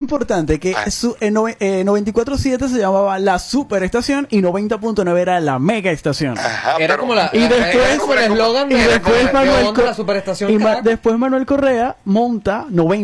importante que en 94.7 se llamaba la superestación y 90.9 era la mega estación. Ajá, Era como la... y después como el eslogan y después la superestación. después Manuel Correa monta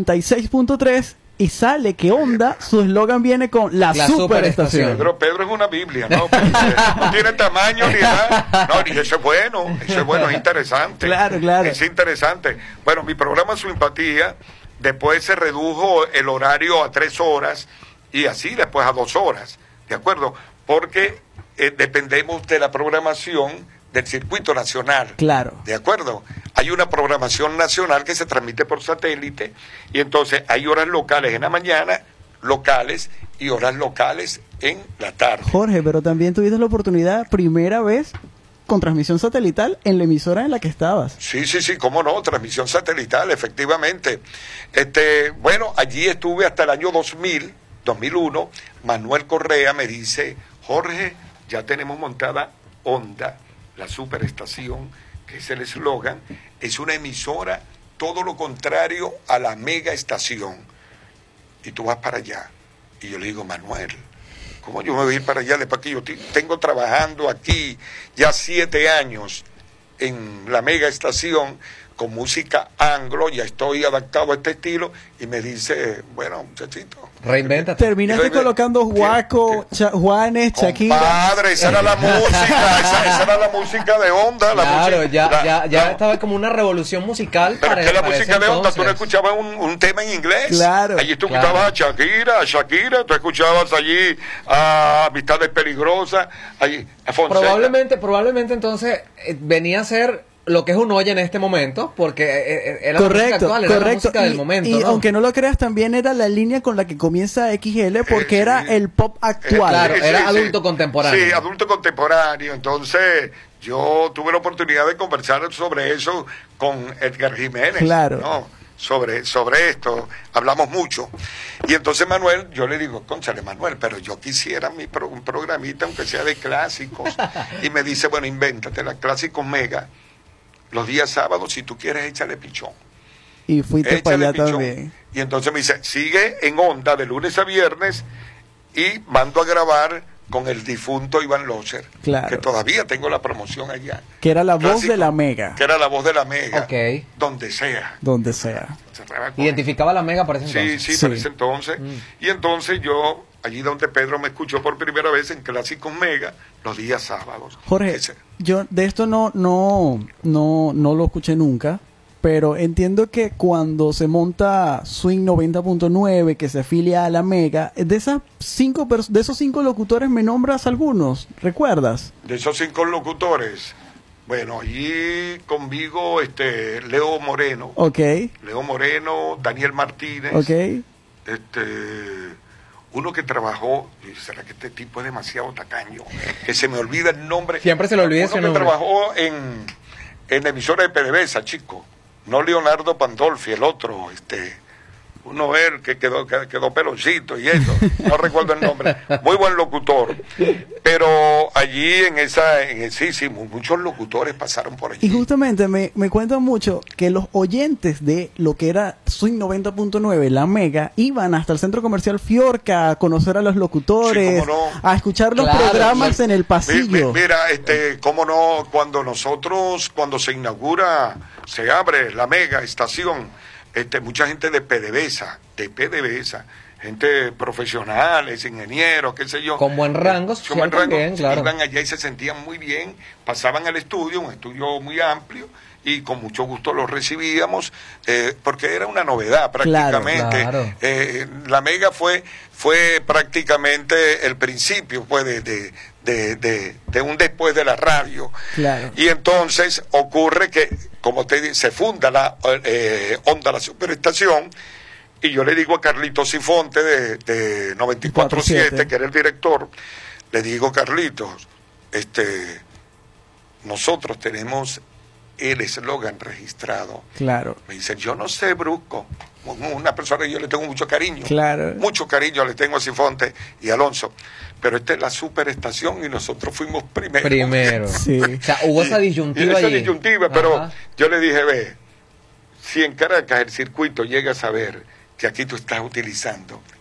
96.3 y sale que Onda, su eslogan viene con la superestación. Pedro es una Biblia, ¿no? No tiene tamaño ni nada. No, y eso es bueno, es interesante. Claro. Es interesante. Bueno, mi programa Simpatía, después se redujo el horario a 3 horas y así después a 2 horas, ¿de acuerdo? Porque dependemos de la programación del circuito nacional. Claro. ¿De acuerdo? Hay una programación nacional que se transmite por satélite y entonces hay horas locales en la mañana, locales y horas locales en la tarde. Jorge, pero también tuviste la oportunidad, primera vez, con transmisión satelital en la emisora en la que estabas. Sí, cómo no, transmisión satelital, efectivamente. Bueno, allí estuve hasta el año 2001. Manuel Correa me dice, Jorge, ya tenemos montada Onda, la superestación, que es el eslogan, es una emisora todo lo contrario a la mega estación. Y tú vas para allá. Y yo le digo, Manuel, ¿cómo yo me voy a ir para allá después que yo tengo trabajando aquí ya 7 años en la mega estación con música anglo, ya estoy adaptado a este estilo? Y me dice, bueno, muchachito, reinvéntate. Terminaste colocando Guaco, Juanes, Shakira. Padre, esa era la música, esa era la música de Onda. Claro, ya estaba como una revolución musical. Pero es que la música de Onda, tú no escuchabas un tema en inglés. Claro. Allí tú escuchabas a Shakira, tú escuchabas allí a Amistades Peligrosas, allí a Fonseca. Probablemente entonces venía a ser lo que es un hoy en este momento, porque era la música actual, era la música del momento. Y aunque no lo creas, también era la línea con la que comienza XL, porque era el pop actual. Claro, era adulto contemporáneo. Sí, adulto contemporáneo. Entonces, yo tuve la oportunidad de conversar sobre eso con Edgar Jiménez. Claro. ¿No? Sobre esto, hablamos mucho. Y entonces Manuel, yo le digo, cónchale Manuel, pero yo quisiera un programita, aunque sea de clásicos. Y me dice, bueno, invéntate la Clásicos Mega. Los días sábados, si tú quieres, échale pichón. Y fuiste para allá también. Y entonces me dice, sigue en Onda de lunes a viernes y mando a grabar con el difunto Iván Locher, claro, que todavía tengo la promoción allá. Que era la voz de la Mega. Que era la voz de la Mega. Okay. Donde sea. Donde sea. ¿Identificaba la Mega por ese entonces? Sí, por ese entonces. Y entonces yo, allí donde Pedro me escuchó por primera vez en Clásicos Mega, los días sábados. Jorge, yo de esto no lo escuché nunca, pero entiendo que cuando se monta Swing 90.9, que se afilia a la Mega, de esos 5 locutores me nombras algunos, ¿recuerdas? De esos 5 locutores, bueno, allí conmigo Leo Moreno. Ok. Leo Moreno, Daniel Martínez. Ok. Uno que trabajó, será que este tipo es demasiado tacaño, que se me olvida el nombre. Siempre se le olvida ese nombre. Uno que trabajó en la emisora de PDVSA, chico. No Leonardo Pandolfi, el otro, uno ver que quedó peloncito y eso, no recuerdo el nombre, muy buen locutor, pero allí sí, muchos locutores pasaron por allí. Y justamente me cuentan mucho que los oyentes de lo que era Swing 90.9, la Mega, iban hasta el centro comercial Fiorca a conocer a los locutores, sí, cómo no, a escuchar los programas en el pasillo. Mira, cómo no, cuando se inaugura, se abre la Mega estación, mucha gente de PDVSA, gente profesionales, ingenieros, qué sé yo. Con buen rango, claro. Iban allá y se sentían muy bien, pasaban al estudio, un estudio muy amplio, y con mucho gusto los recibíamos, porque era una novedad prácticamente. Claro. La Mega fue prácticamente el principio pues, de un después de la radio. Claro. Y entonces ocurre que, como te dice, se funda la Onda, la superestación, y yo le digo a Carlitos Sifonte de 94.7, que era el director, le digo, Carlitos, nosotros tenemos el eslogan registrado. Claro. Me dice, yo no sé, Brusco, una persona que yo le tengo mucho cariño. Claro. Mucho cariño le tengo a Sifonte y Alonso. Pero esta es la superestación y nosotros fuimos primero. Sí. O sea, hubo esa disyuntiva allí. Pero yo le dije, ve, si en Caracas el circuito llega a saber que aquí tú estás utilizando